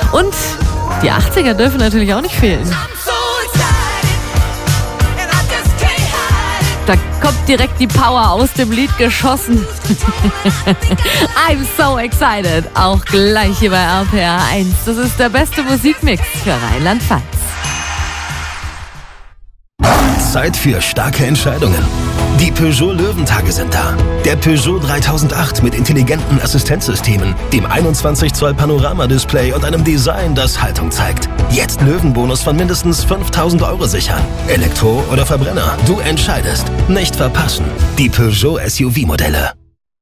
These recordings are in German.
Und die 80er dürfen natürlich auch nicht fehlen. Da kommt direkt die Power aus dem Lied geschossen. I'm so excited. Auch gleich hier bei RPR 1. Das ist der beste Musikmix für Rheinland-Pfalz. Zeit für starke Entscheidungen. Die Peugeot Löwentage sind da. Der Peugeot 3008 mit intelligenten Assistenzsystemen, dem 21 Zoll Panoramadisplay und einem Design, das Haltung zeigt. Jetzt Löwenbonus von mindestens 5.000 € sichern. Elektro oder Verbrenner, du entscheidest. Nicht verpassen. Die Peugeot SUV-Modelle.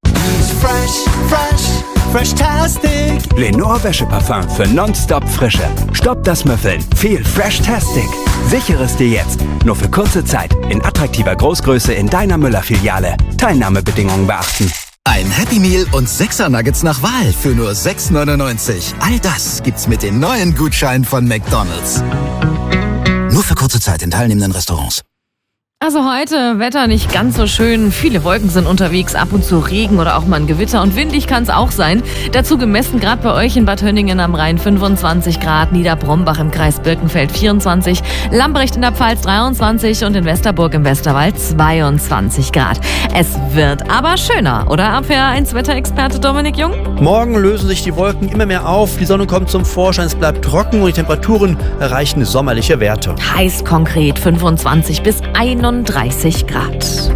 Fresh-tastic. Lenore Wäscheparfum für nonstop Frische. Stopp das Müffeln. Viel Fresh-tastic. Sichere es dir jetzt. Nur für kurze Zeit. In attraktiver Großgröße in deiner Müller-Filiale. Teilnahmebedingungen beachten. Ein Happy Meal und 6er Nuggets nach Wahl für nur 6,99 €. All das gibt's mit den neuen Gutscheinen von McDonald's. Nur für kurze Zeit in teilnehmenden Restaurants. Also heute Wetter nicht ganz so schön. Viele Wolken sind unterwegs, ab und zu Regen oder auch mal ein Gewitter. Und windig kann es auch sein. Dazu gemessen gerade bei euch in Bad Hönningen am Rhein 25 Grad, Niederbrombach im Kreis Birkenfeld 24, Lambrecht in der Pfalz 23 und in Westerburg im Westerwald 22 Grad. Es wird aber schöner, oder RPR 1 Wetterexperte Dominik Jung? Morgen lösen sich die Wolken immer mehr auf, die Sonne kommt zum Vorschein, es bleibt trocken und die Temperaturen erreichen sommerliche Werte. Heiß konkret 25 bis 31 Grad.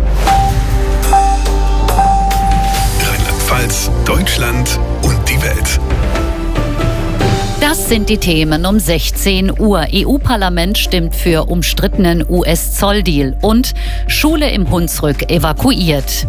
Rheinland-Pfalz, Deutschland und die Welt. Das sind die Themen um 16 Uhr. EU-Parlament stimmt für umstrittenen US-Zolldeal und Schule im Hunsrück evakuiert.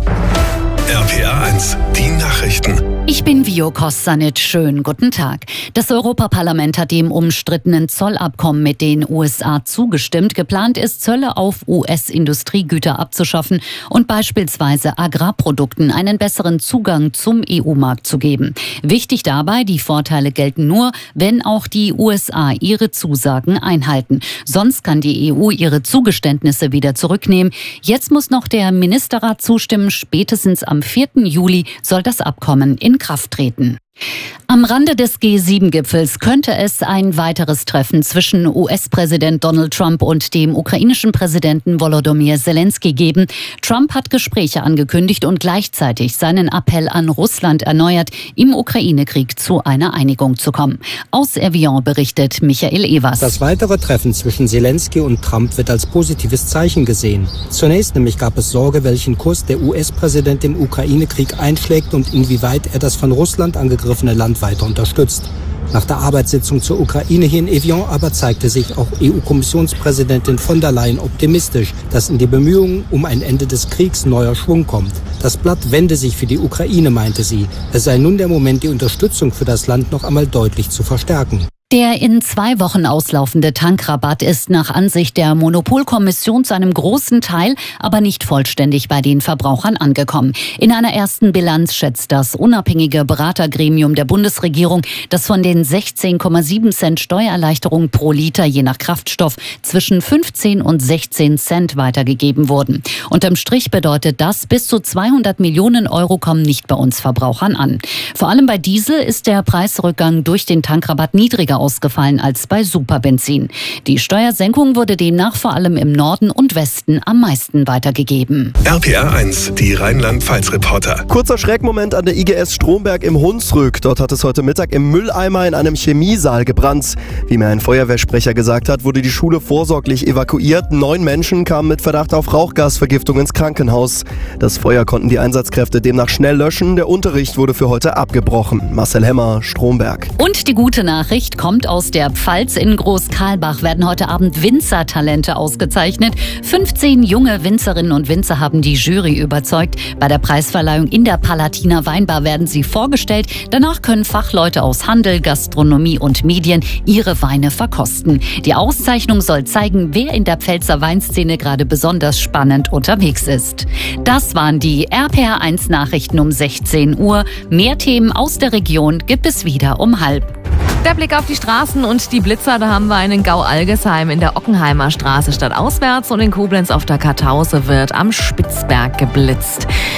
RPR 1, die Nachrichten. Ich bin Vio Kostanic. Schönen guten Tag. Das Europaparlament hat dem umstrittenen Zollabkommen mit den USA zugestimmt. Geplant ist, Zölle auf US-Industriegüter abzuschaffen und beispielsweise Agrarprodukten einen besseren Zugang zum EU-Markt zu geben. Wichtig dabei, die Vorteile gelten nur, wenn auch die USA ihre Zusagen einhalten. Sonst kann die EU ihre Zugeständnisse wieder zurücknehmen. Jetzt muss noch der Ministerrat zustimmen. Spätestens am 4. Juli soll das Abkommen in Kraft treten. Am Rande des G7-Gipfels könnte es ein weiteres Treffen zwischen US-Präsident Donald Trump und dem ukrainischen Präsidenten Volodymyr Zelensky geben. Trump hat Gespräche angekündigt und gleichzeitig seinen Appell an Russland erneuert, im Ukraine-Krieg zu einer Einigung zu kommen. Aus Evian berichtet Michael Evers. Das weitere Treffen zwischen Zelensky und Trump wird als positives Zeichen gesehen. Zunächst nämlich gab es Sorge, welchen Kurs der US-Präsident im Ukraine-Krieg einschlägt und inwieweit er das von Russland angegriffene Land weiter unterstützt. Nach der Arbeitssitzung zur Ukraine hier in Evian aber zeigte sich auch EU-Kommissionspräsidentin von der Leyen optimistisch, dass in die Bemühungen um ein Ende des Kriegs neuer Schwung kommt. Das Blatt wende sich für die Ukraine, meinte sie. Es sei nun der Moment, die Unterstützung für das Land noch einmal deutlich zu verstärken. Der in 2 Wochen auslaufende Tankrabatt ist nach Ansicht der Monopolkommission zu einem großen Teil, aber nicht vollständig bei den Verbrauchern angekommen. In einer ersten Bilanz schätzt das unabhängige Beratergremium der Bundesregierung, dass von den 16,7 Cent Steuererleichterung pro Liter je nach Kraftstoff zwischen 15 und 16 Cent weitergegeben wurden. Unterm Strich bedeutet das, bis zu 200 Millionen € kommen nicht bei uns Verbrauchern an. Vor allem bei Diesel ist der Preisrückgang durch den Tankrabatt niedriger ausgefallen als bei Superbenzin. Die Steuersenkung wurde demnach vor allem im Norden und Westen am meisten weitergegeben. RPR 1, die Rheinland-Pfalz-Reporter. Kurzer Schreckmoment an der IGS Stromberg im Hunsrück. Dort hat es heute Mittag im Mülleimer in einem Chemiesaal gebrannt. Wie mir ein Feuerwehrsprecher gesagt hat, wurde die Schule vorsorglich evakuiert. 9 Menschen kamen mit Verdacht auf Rauchgasvergiftung ins Krankenhaus. Das Feuer konnten die Einsatzkräfte demnach schnell löschen. Der Unterricht wurde für heute abgebrochen. Marcel Hemmer, Stromberg. Und die gute Nachricht kommt aus der Pfalz. In Großkarlbach werden heute Abend Winzertalente ausgezeichnet. 15 junge Winzerinnen und Winzer haben die Jury überzeugt. Bei der Preisverleihung in der Palatiner Weinbar werden sie vorgestellt. Danach können Fachleute aus Handel, Gastronomie und Medien ihre Weine verkosten. Die Auszeichnung soll zeigen, wer in der Pfälzer Weinszene gerade besonders spannend unterwegs ist. Das waren die RPR 1 Nachrichten um 16 Uhr. Mehr Themen aus der Region gibt es wieder um 12:30. Der Blick auf die Straßen und die Blitzer, da haben wir einen Gau-Algesheim in der Ockenheimer Straße stadtauswärts und in Koblenz auf der Kartause wird am Spitzberg geblitzt.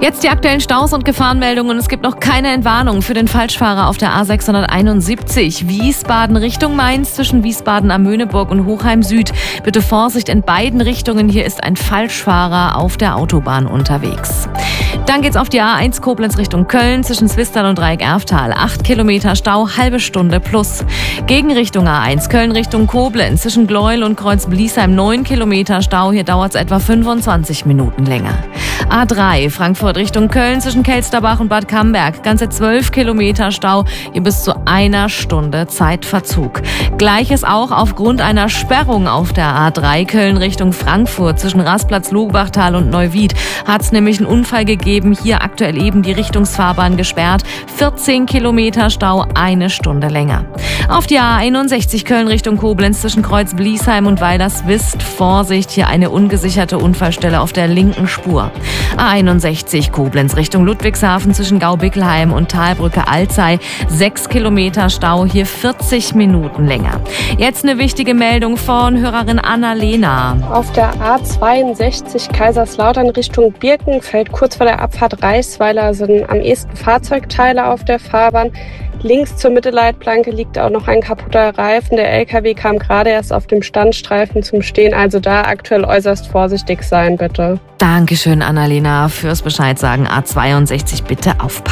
Jetzt die aktuellen Staus und Gefahrenmeldungen. Es gibt noch keine Entwarnung für den Falschfahrer auf der A671 Wiesbaden Richtung Mainz zwischen Wiesbaden am Möhneburg und Hochheim Süd. Bitte Vorsicht in beiden Richtungen. Hier ist ein Falschfahrer auf der Autobahn unterwegs. Dann geht's auf die A1 Koblenz Richtung Köln zwischen Zwistal und Dreieck-Erftal. 8 Kilometer Stau, halbe Stunde plus. Gegenrichtung A1 Köln Richtung Koblenz zwischen Gleuel und Kreuz-Bliesheim 9 Kilometer Stau. Hier dauert es etwa 25 Minuten länger. A3 Frankfurt Richtung Köln zwischen Kelsterbach und Bad Camberg. Ganze 12 Kilometer Stau, hier bis zu einer Stunde Zeitverzug. Gleiches auch aufgrund einer Sperrung auf der A3 Köln Richtung Frankfurt zwischen Rastplatz, Logbachtal und Neuwied. Hat es nämlich einen Unfall gegeben, hier aktuell eben die Richtungsfahrbahn gesperrt. 14 Kilometer Stau, eine Stunde länger. Auf die A61 Köln Richtung Koblenz zwischen Kreuz-Bliesheim und Weilerswist. Vorsicht, hier eine ungesicherte Unfallstelle auf der linken Spur. A61 Koblenz Richtung Ludwigshafen zwischen Gau-Bickelheim und Talbrücke Alzey. 6 Kilometer Stau, hier 40 Minuten länger. Jetzt eine wichtige Meldung von Hörerin Annalena. Auf der A62 Kaiserslautern Richtung Birkenfeld, kurz vor der Abfahrt Reichsweiler, sind am ehesten Fahrzeugteile auf der Fahrbahn. Links zur Mittelleitplanke liegt auch noch ein kaputter Reifen. Der LKW kam gerade erst auf dem Standstreifen zum Stehen. Also da aktuell äußerst vorsichtig sein, bitte. Dankeschön, Annalena, fürs Bescheid sagen. A62 bitte aufpassen.